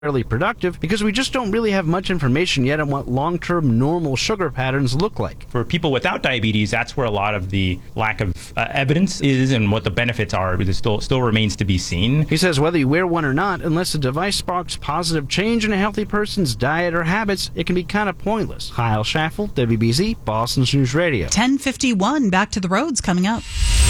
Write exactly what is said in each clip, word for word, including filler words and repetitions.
fairly productive because we just don't really have much information yet on what long-term normal sugar patterns look like. For people without diabetes, that's where a lot of the lack of uh, evidence is and what the benefits are, but it still, still remains to be seen. He says whether you wear one or not, unless the device sparks positive change in a healthy person's diet or habits, it can be kind of pointless. Kyle Schaffel, W B Z, Boston's News Radio. ten fifty-one, back to the roads coming up.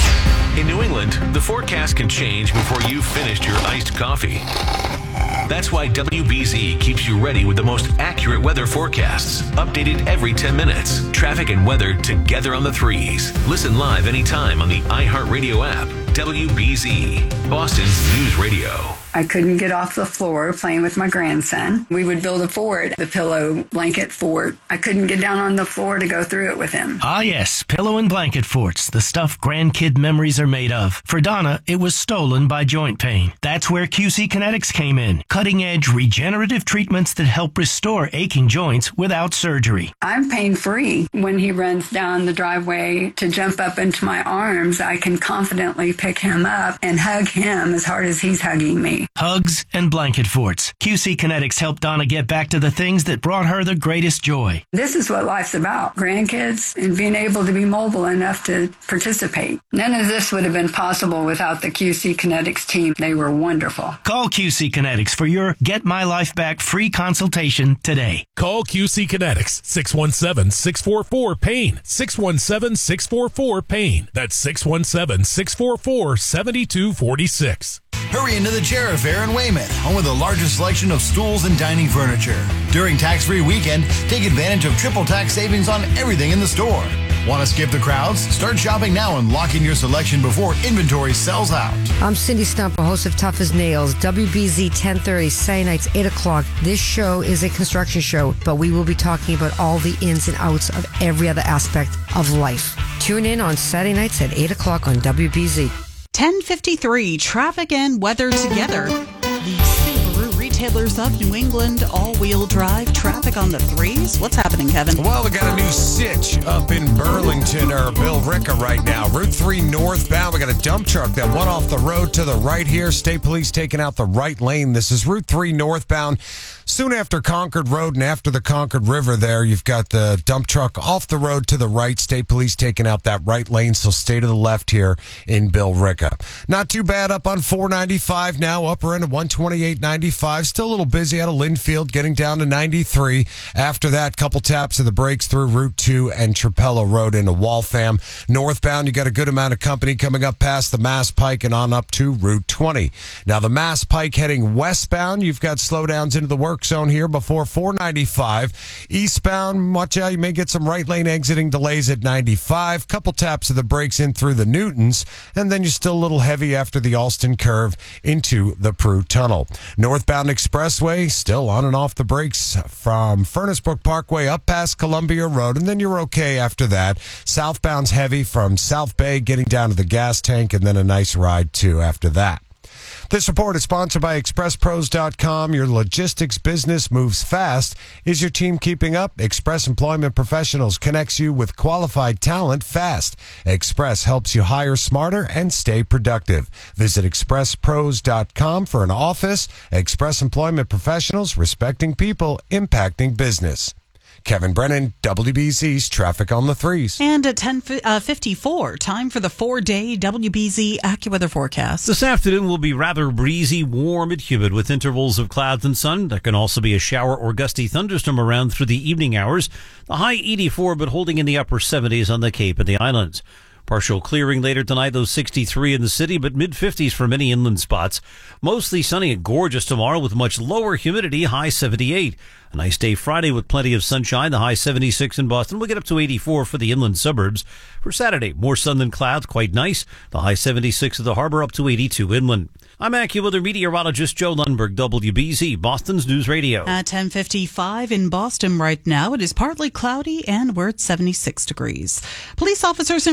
In New England, the forecast can change before you've finished your iced coffee. That's why W B Z keeps you ready with the most accurate weather forecasts, updated every ten minutes. Traffic and weather together on the threes. Listen live anytime on the iHeartRadio app. W B Z, Boston's News Radio. I couldn't get off the floor playing with my grandson. We would build a fort, the pillow blanket fort. I couldn't get down on the floor to go through it with him. Ah, yes, pillow and blanket forts, the stuff grandkid memories are made of. For Donna, it was stolen by joint pain. That's where Q C Kinetics came in. Cutting-edge regenerative treatments that help restore aching joints without surgery. I'm pain-free. When he runs down the driveway to jump up into my arms, I can confidently pick him up and hug him as hard as he's hugging me. Hugs and blanket forts. Q C Kinetics helped Donna get back to the things that brought her the greatest joy. This is what life's about. Grandkids and being able to be mobile enough to participate. None of this would have been possible without the Q C Kinetics team. They were wonderful. Call Q C Kinetics for your Get My Life Back free consultation today. Call Q C Kinetics, six one seven, six four four, PAIN, six one seven, six four four, PAIN. That's six one seven, six four four, seven two four six. Hurry into the Jarrah Fair in Weymouth, home of the largest selection of stools and dining furniture. During tax-free weekend, take advantage of triple tax savings on everything in the store. Want to skip the crowds? Start shopping now and lock in your selection before inventory sells out. I'm Cindy Stumper, host of Tough as Nails, W B Z ten thirty, Saturday nights, eight o'clock. This show is a construction show, but we will be talking about all the ins and outs of every other aspect of life. Tune in on Saturday nights at eight o'clock on W B Z. ten fifty-three, traffic and weather together. The Subaru retailers of New England, all-wheel drive, traffic on the threes. What's happening, Kevin? Well, we got a new sitch up in Burlington, or Billerica right now. Route three northbound, we got a dump truck that went off the road to the right here. State Police taking out the right lane. This is Route three northbound. Soon after Concord Road and after the Concord River there, you've got the dump truck off the road to the right. State Police taking out that right lane, so stay to the left here in Billerica. Not too bad up on four ninety-five now, upper end of one twenty-eight ninety-five. Still a little busy out of Linfield, getting down to ninety-three. After that, couple taps of the brakes through Route two and Trapello Road into Waltham. Northbound, you got a good amount of company coming up past the Mass Pike and on up to Route twenty. Now, the Mass Pike heading westbound, you've got slowdowns into the work zone here before four ninety-five. Eastbound, watch out, you may get some right lane exiting delays at ninety-five. Couple taps of the brakes in through the Newtons, and then you're still a little heavy after the Alston curve into the Prue Tunnel. Northbound Expressway, still on and off the brakes from Furnace Brook Parkway up past Columbia Road, and then you're okay after that. Southbound's heavy from South Bay getting down to the gas tank, and then a nice ride too after that. This report is sponsored by Express Pros dot com. Your logistics business moves fast. Is your team keeping up? Express Employment Professionals connects you with qualified talent fast. Express helps you hire smarter and stay productive. Visit Express Pros dot com for an office. Express Employment Professionals, respecting people, impacting business. Kevin Brennan, W B Z's Traffic on the Threes. And at ten fifty-four, time for the four-day W B Z AccuWeather forecast. This afternoon will be rather breezy, warm, and humid with intervals of clouds and sun. There can also be a shower or gusty thunderstorm around through the evening hours. The high eighty-four, but holding in the upper seventies on the Cape and the islands. Partial clearing later tonight, though sixty-three in the city, but mid-fifties for many inland spots. Mostly sunny and gorgeous tomorrow with much lower humidity, high seventy-eight. A nice day Friday with plenty of sunshine, the high seventy-six in Boston. We'll get up to eighty-four for the inland suburbs. For Saturday, more sun than clouds, quite nice. The high seventy-six at the harbor, up to eighty-two inland. I'm AccuWeather meteorologist Joe Lundberg, W B Z, Boston's News Radio. At ten fifty-five in Boston right now, it is partly cloudy and we're at seventy-six degrees. Police officers in Reading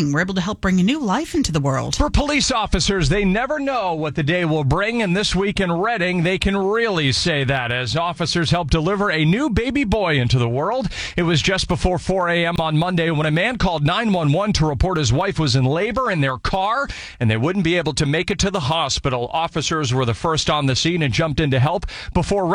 amazing. We're able to help bring a new life into the world. For police officers, they never know what the day will bring, and this week in Reading, they can really say that as officers help deliver a new baby boy into the world. It was just before four a.m. on Monday when a man called nine one one to report his wife was in labor in their car, and they wouldn't be able to make it to the hospital. Officers were the first on the scene and jumped in to help before